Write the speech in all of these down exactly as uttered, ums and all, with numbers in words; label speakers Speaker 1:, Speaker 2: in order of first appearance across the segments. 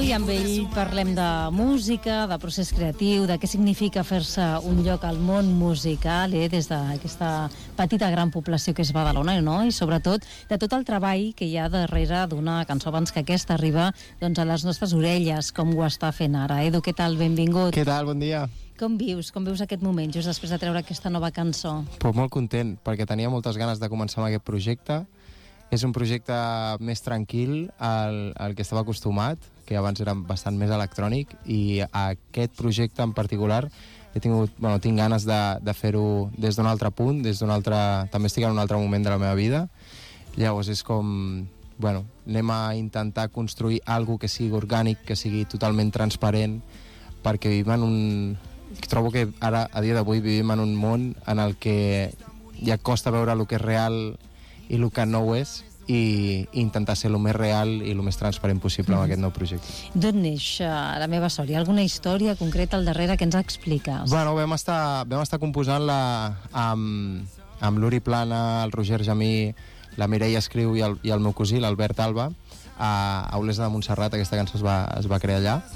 Speaker 1: i amb ell parlem de música, de procés creatiu, de què significa fer-se un lloc al món musical, eh, des d'aquesta petita gran població que és Badalona, no? I sobretot de tot el treball que hi ha darrere d'una cançó abans que aquesta arriba doncs, a les nostres orelles, com ho està fent ara. Edu, què tal? Benvingut.
Speaker 2: Què tal? Bon dia.
Speaker 1: Com vius? Com vius aquest moment, just després de treure aquesta nova cançó?
Speaker 2: Pues molt content, perquè tenia moltes ganes de començar amb aquest projecte. És un projecte més tranquil al, al que estava acostumat, que abans era bastant més electrònic, i aquest projecte en particular he tingut, bueno, tinc ganes de, de fer-ho des d'un altre punt, des d'un altre... també estic en un altre moment de la meva vida. Llavors és com... bueno, anem a intentar construir alguna que sigui orgànic, que sigui totalment transparent, perquè vivim en un... trobo que ara, a dia d'avui, vivim en un món en el que ja costa veure el que és real i el que no ho és, i intentar ser el més real i el més transparent possible mm. amb aquest nou projecte.
Speaker 1: D'on neix uh, la meva sort? Hi ha alguna història concreta al darrere que ens expliques?
Speaker 2: Bueno, vam estar, vam estar composant-la amb, amb l'Uri Plana, el Roger Jamí, la Mireia Escriu i el, i el meu cosí, l'Albert Alba, a, a Olesa de Montserrat. Aquesta cançó es va, es va crear allà.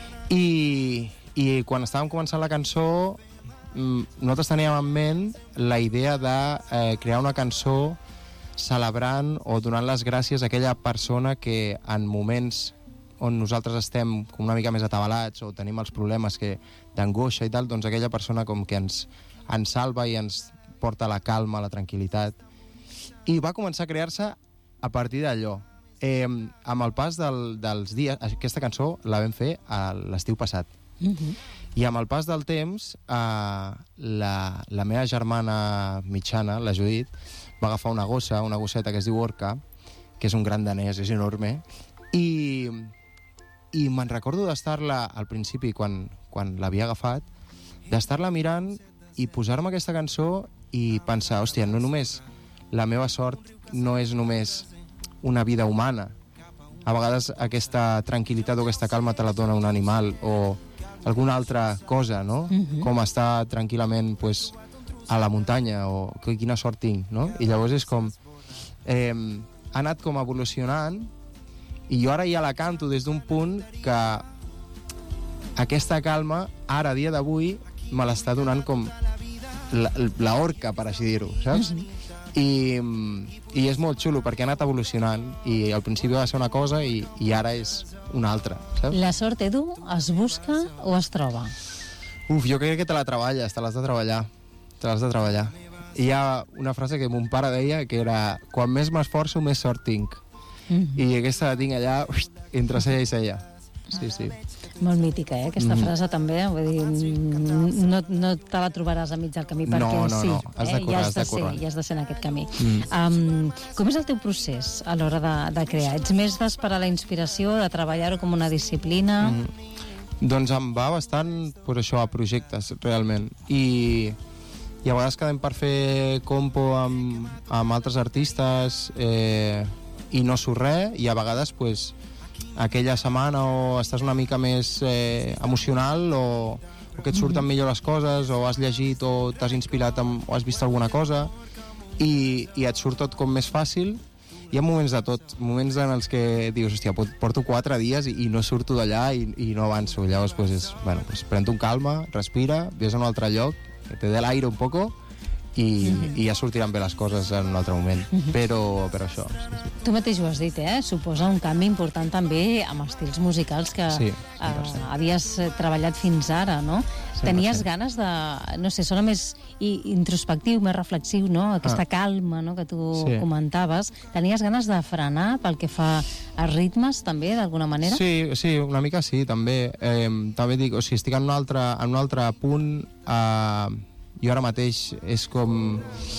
Speaker 2: I, i quan estàvem començant la cançó, nosaltres teníem en ment la idea de eh, crear una cançó celebrant o donant les gràcies a aquella persona que en moments on nosaltres estem com una mica més atabalats o tenim els problemes que d'angoixa i tal, doncs aquella persona com que ens, ens salva i ens porta la calma, la tranquil·litat. I va començar a crear-se a partir d'allò. Eh, amb el pas del, dels dies, aquesta cançó la vam fer a l'estiu passat. Uh-huh. I amb el pas del temps, eh, la, la meva germana mitjana, la Judit, va agafar una gossa, una gosseta que es diu Orca, que és un gran danès, és enorme, i, i me'n recordo d'estar-la al principi, quan, quan l'havia agafat, d'estar-la mirant i posar-me aquesta cançó i pensar, hòstia, no només la meva sort no és només una vida humana, a vegades aquesta tranquil·litat o aquesta calma te la dona un animal o alguna altra cosa, no? Uh-huh. Com estar tranquil·lament, pues, a la muntanya, o que, quina sort tinc, no? I llavors és com... Eh, ha anat com evolucionant, i jo ara ja la canto des d'un punt que aquesta calma, ara, a dia d'avui, me l'està donant com la, la orca, per així dir-ho, saps? Mm-hmm. I, i és molt xulo, perquè ha anat evolucionant, i al principi va ser una cosa, i, i ara és una altra, saps?
Speaker 1: La sort, Edu, es busca o es troba?
Speaker 2: Uf, jo crec que te la treballes, te l'has de treballar. te l'has de treballar. Hi ha una frase que mon pare deia que era quan més m'esforço, més sort tinc. Mm-hmm. I aquesta la tinc allà, ui, entre cella i cella. Sí, sí.
Speaker 1: Molt mítica, eh, aquesta mm. frase també. Vull dir, no, no te la trobaràs a mig del camí, perquè
Speaker 2: no, no,
Speaker 1: sí,
Speaker 2: no. Has de
Speaker 1: eh,
Speaker 2: currar,
Speaker 1: ja has de,
Speaker 2: has de
Speaker 1: ser,
Speaker 2: currar.
Speaker 1: ja has de ser en aquest camí.
Speaker 2: Mm.
Speaker 1: Um, com és el teu procés a l'hora de, de crear? Ets més d'esperar la inspiració, de treballar-ho com una disciplina?
Speaker 2: Mm. Doncs em va bastant, pues, això, a projectes, realment. I... i a vegades quedem per fer compo amb, amb altres artistes eh, i no surt res, i a vegades pues, aquella setmana o estàs una mica més eh, emocional o, o que et surten millor les coses o has llegit o t'has inspirat amb, o has vist alguna cosa i, i et surt tot com més fàcil. Hi ha moments de tot, moments en els que dius, hòstia, porto quatre dies i, i no surto d'allà i, i no avanço. Llavors pues, és, bueno, pues, pren-te un calma, respira, ves a un altre lloc, que te dé l'aire un poco i, mm-hmm. i ja sortiran bé les coses en un altre moment. Mm-hmm. Però, però això... Sí, sí.
Speaker 1: Tu mateix ho has dit, eh? Suposa un canvi important també amb els estils musicals que
Speaker 2: sí,
Speaker 1: uh, havies treballat fins ara, no? cent per cent. Tenies ganes de... no sé, sona més introspectiu, més reflexiu, no? Aquesta ah. calma, no?, que tu sí. comentaves. Tenies ganes de frenar pel que fa a ritmes, també, d'alguna manera?
Speaker 2: Sí, sí, una mica sí, també. Eh, també dic, o sigui, estic en un altre, en un altre punt... Eh, jo ara mateix és com...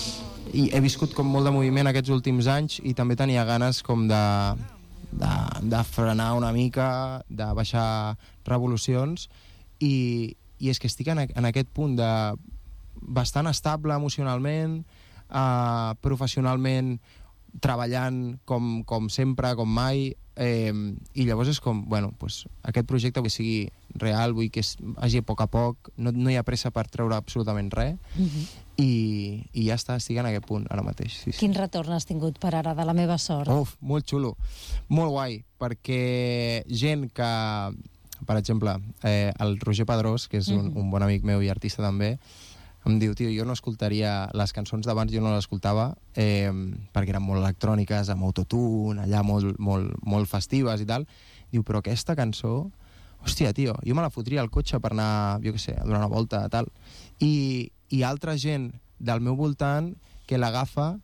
Speaker 2: I he viscut com molt de moviment aquests últims anys i també tenia ganes com de, de, de frenar una mica, de baixar revolucions i, i és que estic en, en aquest punt de bastant estable emocionalment, eh, professionalment, treballant com, com sempre, com mai, eh, i llavors és com, bueno, pues, aquest projecte vull sigui real, vull que es, hagi a poc a poc, no, no hi ha pressa per treure absolutament res, uh-huh. i, i ja està, estic en aquest punt ara mateix. Sí, sí.
Speaker 1: Quin retorn has tingut per ara de La meva sort?
Speaker 2: Uf, molt xulo, molt guai, perquè gent que, per exemple, eh, el Roger Pedrós, que és un, uh-huh. un bon amic meu i artista també, em diu, tio, jo no escoltaria les cançons d'abans, jo no les escoltava eh, perquè eren molt electròniques, amb autotune, allà molt, molt, molt festives i tal. Diu, però aquesta cançó, hòstia, tio, jo me la fotria al cotxe per anar, jo què sé, a donar una volta, tal. I, i altra gent del meu voltant que l'agafa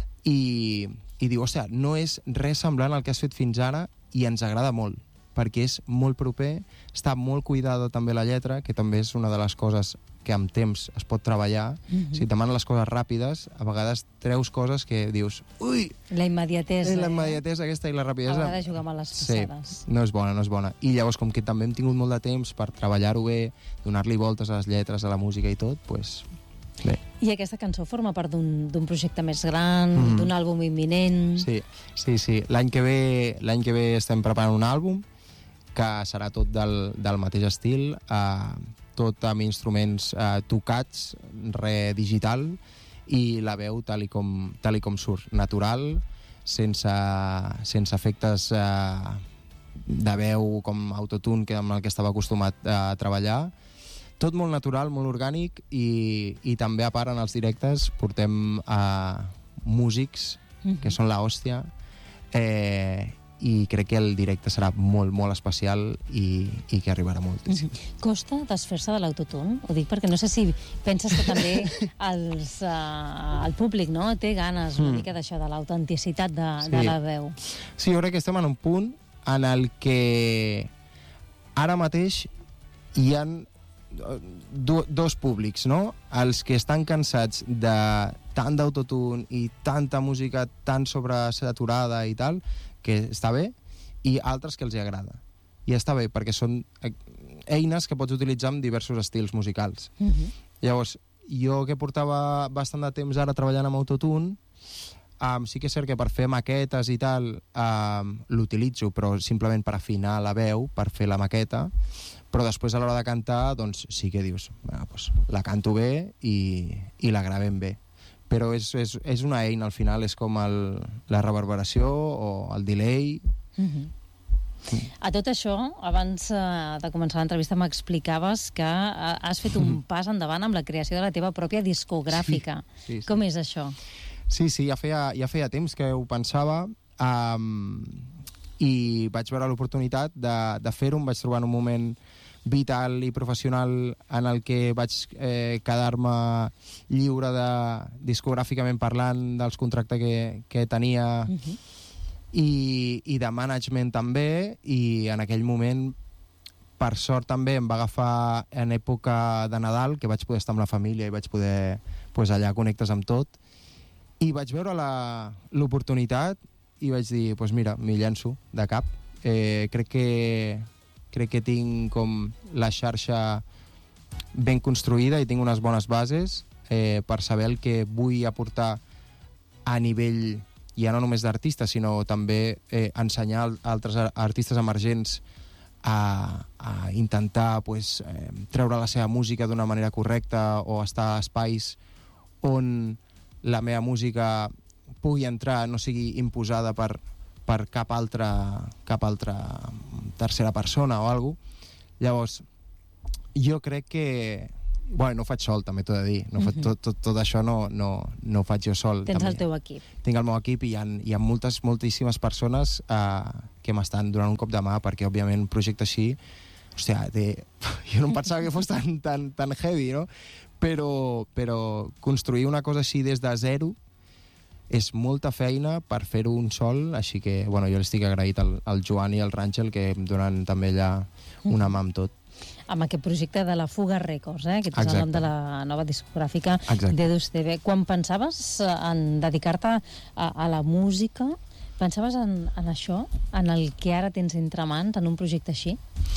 Speaker 2: i, i diu, hòstia, no és res semblant al que has fet fins ara i ens agrada molt, perquè és molt proper, està molt cuidada també la lletra, que també és una de les coses que amb temps es pot treballar. Mm-hmm. Si et demanen les coses ràpides, a vegades treus coses que dius, ui!
Speaker 1: La immediatesa.
Speaker 2: La immediatesa aquesta i la rapidesa.
Speaker 1: A vegades jugar amb les passades.
Speaker 2: Sí, no és bona, no és bona. I llavors, com que també hem tingut molt de temps per treballar-ho bé, donar-li voltes a les lletres, a la música i tot, doncs, bé.
Speaker 1: I aquesta cançó forma part d'un projecte més gran, mm. d'un àlbum imminent...
Speaker 2: Sí, sí, sí. L'any que ve, l'any que ve estem preparant un àlbum que serà tot del, del mateix estil, eh, tot amb instruments eh, tocats, re digital, i la veu tal i com, tal i com surt, natural, sense, sense efectes eh, de veu com autotune, que amb el que estava acostumat a treballar. Tot molt natural, molt orgànic, i, i també a part en els directes portem eh, músics, mm-hmm. que són la hòstia, eh, i crec que el directe serà molt, molt especial i, i que arribarà moltíssim.
Speaker 1: Mm-hmm. Costa desfer-se de l'autotune? Ho dic perquè no sé si penses que també els, uh, el públic no té ganes una mm. mica d'això, de l'autenticitat de, sí. de la veu.
Speaker 2: Sí, jo crec que estem en un punt en el que ara mateix hi ha do, dos públics, no? Els que estan cansats de tant d'autotune i tanta música tan sobresaturada i tal, que està bé, i altres que els hi agrada. I està bé, perquè són eines que pots utilitzar amb diversos estils musicals. Mm-hmm. Llavors, jo que portava bastant de temps ara treballant amb autotune, um, sí que és cert que per fer maquetes i tal um, l'utilitzo, però simplement per afinar la veu, per fer la maqueta, però després a l'hora de cantar, doncs sí que dius, bueno, doncs, la canto bé i, i la gravem bé. Però és, és, és una eina, al final, és com el, la reverberació o el delay.
Speaker 1: Mm-hmm. Mm. A tot això, abans uh, de començar l'entrevista m'explicaves que uh, has fet un pas endavant amb la creació de la teva pròpia discogràfica. Sí, sí, sí. Com és això?
Speaker 2: Sí, sí, ja feia, ja feia temps que ho pensava um, i vaig veure l'oportunitat de, de fer-ho. Em vaig trobar en un moment vital i professional en el que vaig eh, quedar-me lliure de, discogràficament parlant, dels contractes que, que tenia, uh-huh. i, i de management també, i en aquell moment, per sort també, em va agafar en època de Nadal, que vaig poder estar amb la família i vaig poder, pues, allà connectes amb tot, i vaig veure l'oportunitat i vaig dir, pues mira, m'hi llenço de cap. Eh, crec que crec que tinc com la xarxa ben construïda i tinc unes bones bases eh, per saber el que vull aportar a nivell, ja no només d'artistes, sinó també eh, ensenyar a altres artistes emergents a, a intentar pues, eh, treure la seva música d'una manera correcta o estar a espais on la meva música pugui entrar, no sigui imposada per per cap altra, cap altra tercera persona o alguna cosa. Llavors, jo crec que... Bueno, no ho faig sol, també t'ho he de dir. No mm-hmm. faig, tot, tot, tot això no, no, no ho faig jo sol.
Speaker 1: Tens
Speaker 2: també.
Speaker 1: El teu equip.
Speaker 2: Tinc el meu equip i hi ha, hi ha moltes, moltíssimes persones eh, que m'estan donant un cop de mà, perquè, òbviament, un projecte així... Hòstia, de... jo no em pensava que fos tan, tan, tan heavy, no? Però, però construir una cosa així des de zero és molta feina per fer-ho un sol, així que, bueno, jo l'estic agraït al, al Joan i al Ràngel, que em donen també allà una mà amb tot.
Speaker 1: Amb aquest projecte de la Fuga Records, eh? Aquest és el nom de la nova discogràfica d'Edus T V. Quan pensaves en dedicar-te a, a la música, pensaves en, en això, en el que ara tens entre mans, en un projecte així?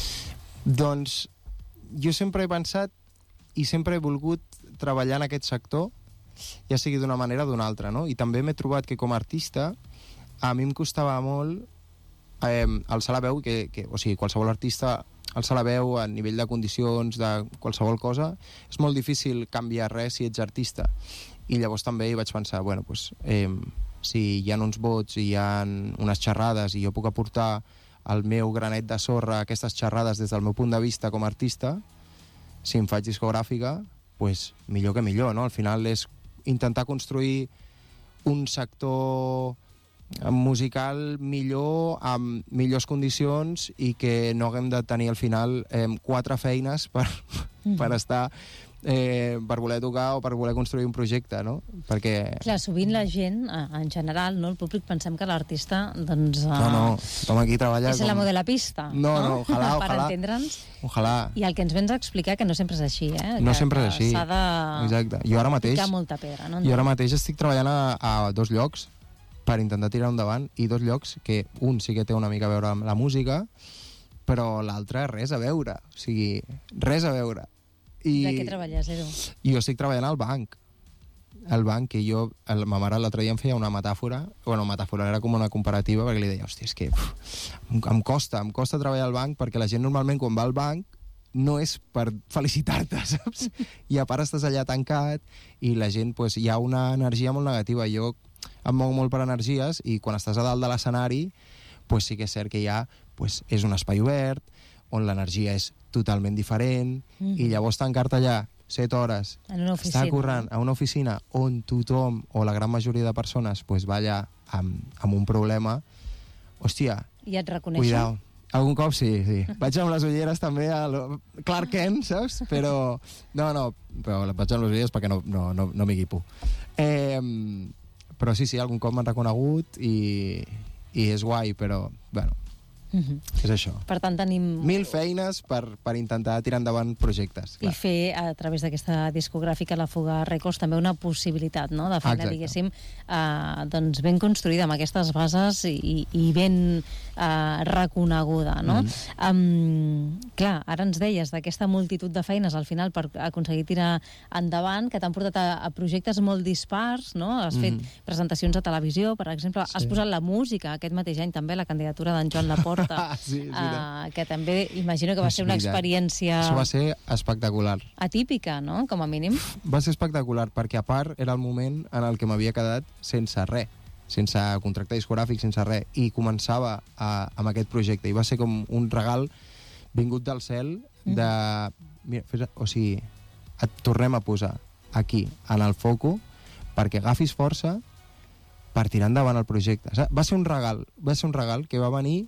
Speaker 2: Doncs jo sempre he pensat i sempre he volgut treballar en aquest sector, ja sigui d'una manera o d'una altra, no? I també m'he trobat que com a artista a mi em costava molt eh, alçar la veu, que, que, o sigui, qualsevol artista alçar la veu a nivell de condicions, de qualsevol cosa, és molt difícil canviar res si ets artista. I llavors també hi vaig pensar, bueno, pues, eh, si hi ha uns vots i hi ha unes xerrades i jo puc aportar el meu granet de sorra a aquestes xerrades des del meu punt de vista com a artista, si em faig discogràfica, pues, millor que millor, no? Al final és intentar construir un sector musical millor, amb millors condicions i que no haguem de tenir al final eh, quatre feines per, mm. per estar eh, per voler tocar o per voler construir un projecte, no? Perquè...
Speaker 1: Clar, sovint la gent, en general, no, el públic, pensem que l'artista, doncs...
Speaker 2: No, no, tothom aquí treballa...
Speaker 1: És
Speaker 2: com...
Speaker 1: l'amo de la pista,
Speaker 2: no? No, no, ojalà,
Speaker 1: per
Speaker 2: ojalà.
Speaker 1: entendre'ns.
Speaker 2: Ojalà.
Speaker 1: I el que ens vens a explicar que no sempre és així, eh?
Speaker 2: No
Speaker 1: que,
Speaker 2: sempre és així.
Speaker 1: S'ha de...
Speaker 2: Exacte. Jo ara mateix...
Speaker 1: Picar molta pedra, no?
Speaker 2: Jo ara mateix estic treballant a, a dos llocs per intentar tirar endavant, i dos llocs que un sí que té una mica a veure amb la música, però l'altre res a veure. O sigui, res a veure. I
Speaker 1: de què treballes, Edu?
Speaker 2: Jo estic treballant al banc. Al banc, que jo... El, ma mare l'altre dia em feia una metàfora, bueno, metàfora, era com una comparativa, perquè li deia, hòstia, és que uf, em, em costa, em costa treballar al banc, perquè la gent normalment quan va al banc no és per felicitar-te, saps? I a part estàs allà tancat i la gent, pues, hi ha una energia molt negativa. Jo em moc molt per energies i quan estàs a dalt de l'escenari, pues, sí que és cert que ja pues, és un espai obert, on l'energia és totalment diferent, mm. i llavors tancar-te allà set hores,
Speaker 1: en una oficina,
Speaker 2: estar corrent a una oficina on tothom, o la gran majoria de persones, pues, va allà amb, amb un problema, hòstia,
Speaker 1: i et reconeixen?
Speaker 2: Cuidao. Algun cop sí, sí. Vaig amb les ulleres també a lo... Clark Kent, saps? Però... No, no, però vaig amb les ulleres perquè no, no, no, no m'hi guipo. Eh, però sí, sí, algun cop m'han reconegut i, i és guai, però, bueno, mm-hmm. és això.
Speaker 1: Per tant, tenim...
Speaker 2: Mil feines per, per intentar tirar endavant projectes.
Speaker 1: Clar. I fer, a través d'aquesta discogràfica, la Fuga Records, també una possibilitat, no?, de feina, exacte, diguéssim, eh, doncs ben construïda, amb aquestes bases i, i ben eh, reconeguda, no? Mm. Um, clar, ara ens deies d'aquesta multitud de feines al final per aconseguir tirar endavant, que t'han portat a, a projectes molt dispars, no? Has fet mm. presentacions a televisió, per exemple, sí. Has posat la música aquest mateix any també, la candidatura d'en Joan Laporta, sí, uh, que també imagino que va ser una experiència...
Speaker 2: Això va ser espectacular.
Speaker 1: Atípica, no?, com a mínim.
Speaker 2: Va ser espectacular, perquè a part era el moment en el que m'havia quedat sense res, sense contracte discogràfic, sense res, i començava a, amb aquest projecte, i va ser com un regal vingut del cel de... Mira, fes, o sigui, et tornem a posar aquí, en el foco, perquè agafis força per tirar endavant el projecte. Va ser un regal, va ser un regal que va venir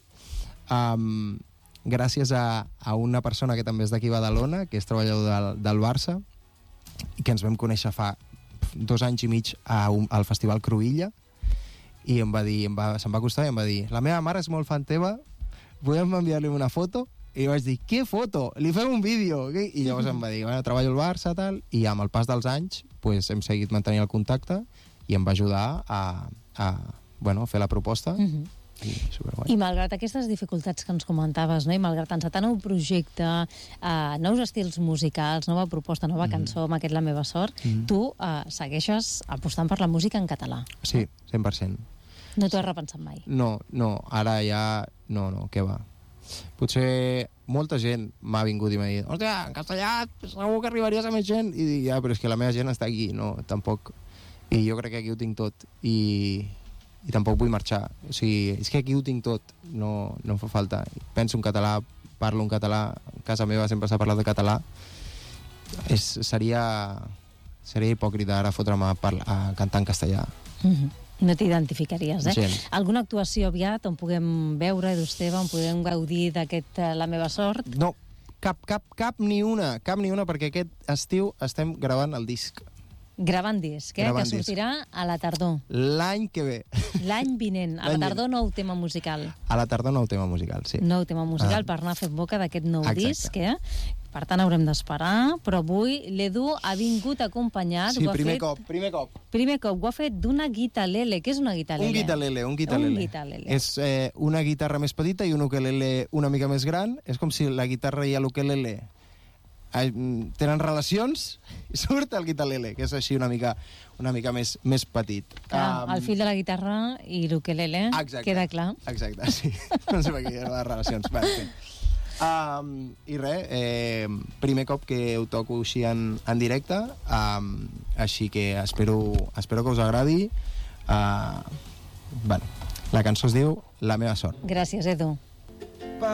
Speaker 2: um, gràcies a, a una persona que també és d'aquí a Badalona, que és treballador del, del Barça, i que ens vam conèixer fa dos anys i mig a un, al Festival Cruïlla, i em va dir, em va, se'm va acostar i em va dir, la meva mare és molt fan teva, podem enviar-li una foto? I vaig dir, què foto? Li fem un vídeo? I llavors em va dir, bueno, treballo al Barça, tal, i amb el pas dels anys pues, hem seguit mantenint el contacte i em va ajudar a, a bueno, fer la proposta. Mm-hmm. I,
Speaker 1: I malgrat aquestes dificultats que ens comentaves, no? I malgrat encetar nou projecte, eh, nous estils musicals, nova proposta, nova mm. cançó, amb aquest La meva sort, mm. tu eh, segueixes apostant per la música en català.
Speaker 2: Sí, cent per cent.
Speaker 1: No t'ho has repensat mai?
Speaker 2: No, no, ara ja... No, no, què va? Potser molta gent m'ha vingut i m'ha dit, hòstia, en castellà segur que arribaries a més gent, i dic, ja, però és que la meva gent està aquí, no, tampoc. I jo crec que aquí ho tinc tot, i, i tampoc vull marxar. O sigui, és que aquí ho tinc tot, no, no em fa falta. Penso en català, parlo en català, a casa meva sempre s'ha parlat de català. És, seria, seria hipòcrita ara fotre'm a, parlar, a cantar en castellà.
Speaker 1: Mm-hmm. No t'identificaries, eh?
Speaker 2: Gens.
Speaker 1: Alguna actuació aviat on puguem veure, Edu Esteve, on puguem gaudir d'aquest La meva sort?
Speaker 2: No, cap, cap, cap ni una, cap ni una, perquè aquest estiu estem gravant el disc.
Speaker 1: Gravant disc, eh?
Speaker 2: Gravant
Speaker 1: que sortirà
Speaker 2: disc.
Speaker 1: A la tardor.
Speaker 2: L'any que ve.
Speaker 1: L'any vinent. A la tardor, nou tema musical.
Speaker 2: A la tardor, nou tema musical, sí.
Speaker 1: Nou tema musical ah. per anar fent boca d'aquest nou Exacte. disc, eh? Per tant, haurem d'esperar, però avui l'Edu ha vingut acompanyat...
Speaker 2: Sí, primer
Speaker 1: fet...
Speaker 2: cop, primer cop.
Speaker 1: Primer cop, ho ha fet d'una guitarlele. Què és una guitarlele?
Speaker 2: Un guitarlele, un guitarlele.
Speaker 1: Un guitarlele.
Speaker 2: És eh, una guitarra més petita i un ukelele una mica més gran. És com si la guitarra i l'ukelele tenen relacions i surt el guitarlele, que és així una mica, una mica més, més petit.
Speaker 1: Clar,
Speaker 2: um,
Speaker 1: el fill de la guitarra i l'ukelele, queda clar.
Speaker 2: Exacte, sí. No sé per què eren les relacions. Bé, en fi. Um, I res, eh, primer cop que ho toco així en, en directe, um, així que espero, espero que us agradi. Uh, bueno, la cançó es diu La meva sort.
Speaker 1: Gràcies, Edu.